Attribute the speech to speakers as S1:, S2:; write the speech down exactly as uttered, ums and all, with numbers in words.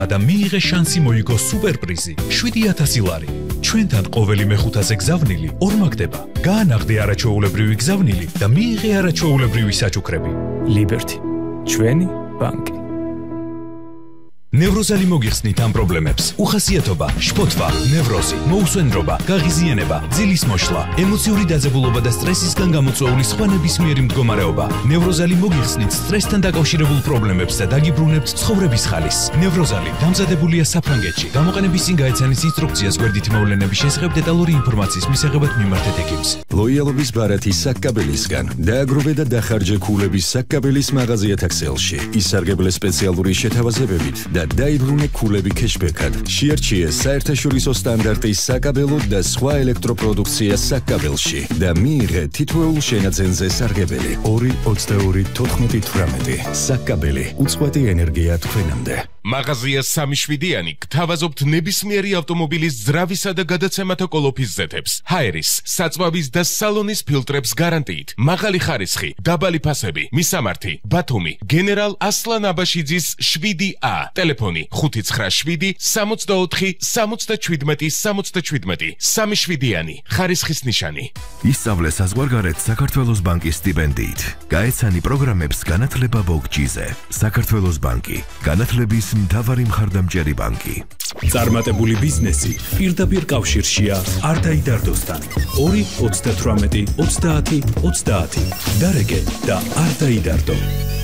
S1: და მიიღე შანსი მოიგო სუპერპრიზი შვიდი ათასი ლარი. ჩვენთან ყოველი მეხუთაზე გზავნილი ორმაგდება. გაანაღდე არაჩვეულებრივი გზავნილი და მიიღე არაჩვეულებრივი საჩუქრები.
S2: Liberty. ჩვენი ბანკი.
S1: ნევროზალი მოგიხსნით ამ პრობლემებს. უხასიათობა, შფოთვა, ნევროზი, მოუსვენრობა, გაღიზიანება, ძილის მოშლა, ემოციური დაძაბულობა და სტრესისგან გამოწვეული სხვა ნებისმიერი მდგომარეობა. ნევროზალი მოგიხსნით სტრესთან დაკავშირებულ პრობლემებს და დაგიბრუნებთ ცხოვრების ხალისს. ნევროზალი დამზადებულია საფრანგეთში. გამოყენების წინ გაეცანით ინსტრუქციას გვერდითი მოვლენების შესახებ დეტალური ინფორმაციის მისაღებად მიმართეთ ექიმს.
S3: ლოიალობის ბარათი საკკაბელისგან. დააგროვე და დახარჯე ქულების საკკაბელის მაღაზია თაქსელში. ისარგებლე სპეციალური შეთავაზებებით და დაიბრუნე ქულები ქეშბექად. შეარჩიე საერთაშორისო სტანდარტის საკაბელო და სხვა ელექტროპროდუქცია საკაბელში და მიიღე თითოეულ შენაძენზე სარგებელი. ორი ოცდაორი თოთხმეტი თვრამეტი. საკაბელი უწყვეტი ენერგია თქვენამდე.
S4: მაღაზია სამი შვიდიანი გთავაზობთ ნებისმიერი ავტომობილის ძრავისა და გადაცემათა კოლოფის ზეთებს, ჰაერის, საწვავის და სალონის ფილტრებს გარანტიით, მაღალი ხარისხი, დაბალი ფასები, მისამართი, ბათუმი, გენერალ ასლან აბაშიძის შვიდი ა, ტელეფონი ხუთი ცხრა შვიდი სამოცდაოთხი სამოცდაჩვიდმეტი სამოცდაჩვიდმეტი, სამი შვიდიანი, ხარისხის ნიშანი.
S5: ისწავლე საზღვარგარეთ საქართველოს ბანკის სტიპენდიით. გაეცანი პროგრამებს განათლება ბოგჯიზე. საქართველოს ბანკი, განათლების მთავარი მხარდამჭერი ბანკი.
S1: წარმატებული ბიზნესი პირდაპირ კავშირშია არტაიდარდოსთან. ორი ოცდათვრამეტი ოცდაათი ოცდაათი. დარეგე და არტაიდარდო.